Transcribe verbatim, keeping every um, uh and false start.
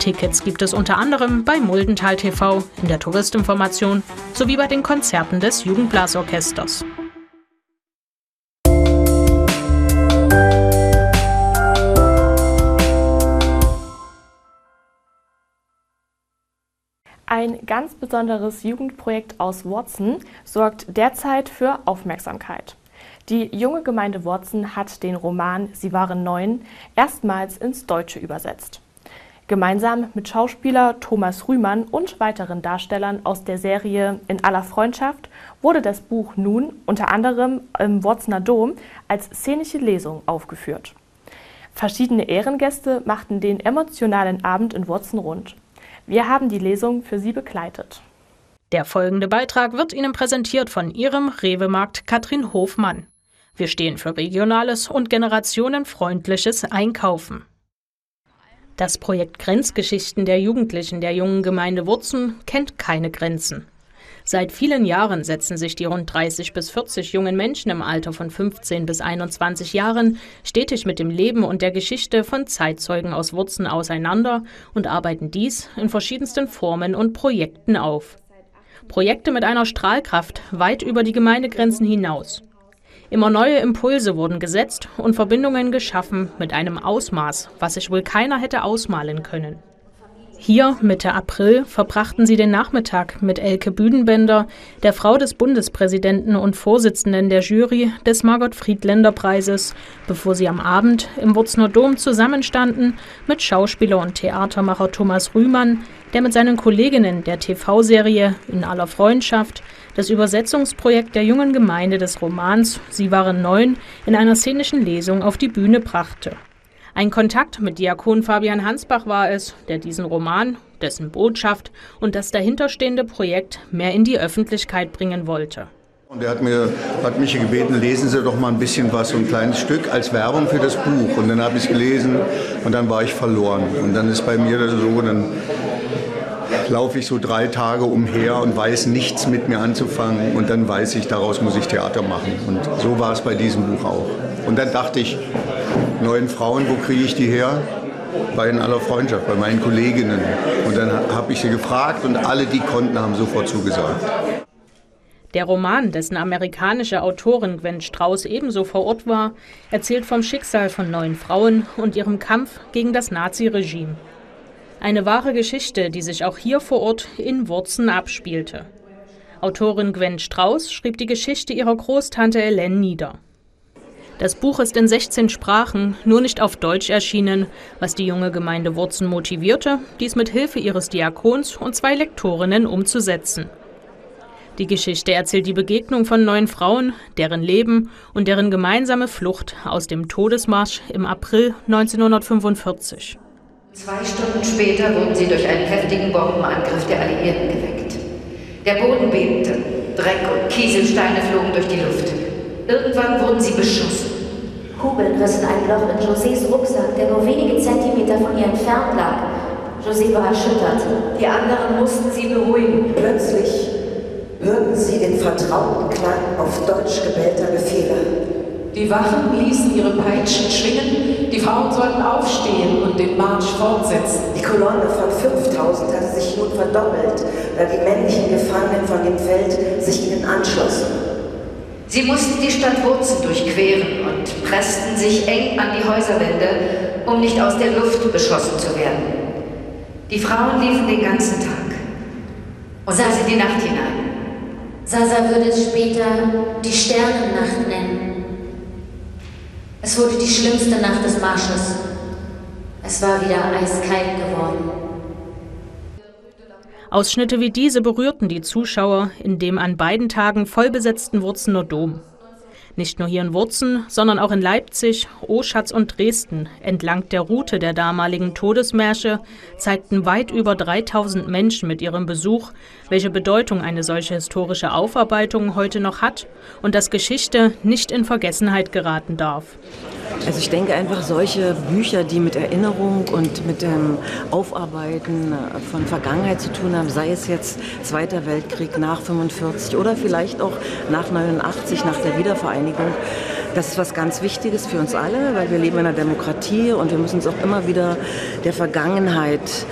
Tickets gibt es unter anderem bei Muldental T V, in der Touristinformation sowie bei den Konzerten des Jugendblasorchesters. Ein ganz besonderes Jugendprojekt aus Worzen sorgt derzeit für Aufmerksamkeit. Die junge Gemeinde Worzen hat den Roman Sie waren neun erstmals ins Deutsche übersetzt. Gemeinsam mit Schauspieler Thomas Rühmann und weiteren Darstellern aus der Serie In aller Freundschaft wurde das Buch nun unter anderem im Worzener Dom als szenische Lesung aufgeführt. Verschiedene Ehrengäste machten den emotionalen Abend in Worzen rund. Wir haben die Lesung für Sie begleitet. Der folgende Beitrag wird Ihnen präsentiert von Ihrem Rewe-Markt Katrin Hofmann. Wir stehen für regionales und generationenfreundliches Einkaufen. Das Projekt Grenzgeschichten der Jugendlichen der jungen Gemeinde Worzen kennt keine Grenzen. Seit vielen Jahren setzen sich die rund dreißig bis vierzig jungen Menschen im Alter von fünfzehn bis einundzwanzig Jahren stetig mit dem Leben und der Geschichte von Zeitzeugen aus Worzen auseinander und arbeiten dies in verschiedensten Formen und Projekten auf. Projekte mit einer Strahlkraft weit über die Gemeindegrenzen hinaus. Immer neue Impulse wurden gesetzt und Verbindungen geschaffen mit einem Ausmaß, was sich wohl keiner hätte ausmalen können. Hier, Mitte April, verbrachten sie den Nachmittag mit Elke Büdenbender, der Frau des Bundespräsidenten und Vorsitzenden der Jury des Margot-Friedländer-Preises, bevor sie am Abend im Worzener Dom zusammenstanden mit Schauspieler und Theatermacher Thomas Rühmann, der mit seinen Kolleginnen der T V-Serie In aller Freundschaft das Übersetzungsprojekt der jungen Gemeinde des Romans Sie waren neun in einer szenischen Lesung auf die Bühne brachte. Ein Kontakt mit Diakon Fabian Hansbach war es, der diesen Roman, dessen Botschaft und das dahinterstehende Projekt mehr in die Öffentlichkeit bringen wollte. Und er hat, mir, hat mich gebeten, lesen Sie doch mal ein bisschen was, so ein kleines Stück als Werbung für das Buch. Und dann habe ich es gelesen und dann war ich verloren. Und dann ist bei mir das so, dann laufe ich so drei Tage umher und weiß nichts mit mir anzufangen. Und dann weiß ich, daraus muss ich Theater machen. Und so war es bei diesem Buch auch. Und dann dachte ich, neuen Frauen, wo kriege ich die her? Bei In aller Freundschaft, bei meinen Kolleginnen. Und dann habe ich sie gefragt und alle, die konnten, haben sofort zugesagt. Der Roman, dessen amerikanische Autorin Gwen Strauß ebenso vor Ort war, erzählt vom Schicksal von neun Frauen und ihrem Kampf gegen das Naziregime. Eine wahre Geschichte, die sich auch hier vor Ort in Worzen abspielte. Autorin Gwen Strauß schrieb die Geschichte ihrer Großtante Hélène nieder. Das Buch ist in sechzehn Sprachen, nur nicht auf Deutsch erschienen, was die junge Gemeinde Worzen motivierte, dies mit Hilfe ihres Diakons und zwei Lektorinnen umzusetzen. Die Geschichte erzählt die Begegnung von neun Frauen, deren Leben und deren gemeinsame Flucht aus dem Todesmarsch im April neunzehnhundertfünfundvierzig. Zwei Stunden später wurden sie durch einen heftigen Bombenangriff der Alliierten geweckt. Der Boden bebte, Dreck und Kieselsteine flogen durch die Luft. Irgendwann wurden sie beschossen. Kugeln rissen ein Loch in Josés Rucksack, der nur wenige Zentimeter von ihr entfernt lag. José war erschüttert. Die anderen mussten sie beruhigen. Plötzlich hörten sie den vertrauten Klang auf Deutsch gebellter Befehle. Die Wachen ließen ihre Peitschen schwingen, die Frauen sollten aufstehen und den Marsch fortsetzen. Die Kolonne von fünftausend hatte sich nun verdoppelt, da die männlichen Gefangenen von dem Feld sich ihnen anschlossen. Sie mussten die Stadt Worzen durchqueren und pressten sich eng an die Häuserwände, um nicht aus der Luft beschossen zu werden. Die Frauen liefen den ganzen Tag und bis in die Nacht hinein. Sasa würde es später die Sternennacht nennen. Es wurde die schlimmste Nacht des Marsches. Es war wieder eiskalt geworden. Ausschnitte wie diese berührten die Zuschauer in dem an beiden Tagen vollbesetzten Worzener Dom. Nicht nur hier in Worzen, sondern auch in Leipzig, Oschatz und Dresden, entlang der Route der damaligen Todesmärsche, zeigten weit über dreitausend Menschen mit ihrem Besuch, welche Bedeutung eine solche historische Aufarbeitung heute noch hat und dass Geschichte nicht in Vergessenheit geraten darf. Also ich denke einfach, solche Bücher, die mit Erinnerung und mit dem Aufarbeiten von Vergangenheit zu tun haben, sei es jetzt Zweiter Weltkrieg nach fünfundvierzig oder vielleicht auch nach neunundachtzig, nach der Wiedervereinigung, das ist was ganz Wichtiges für uns alle, weil wir leben in einer Demokratie und wir müssen uns auch immer wieder der Vergangenheit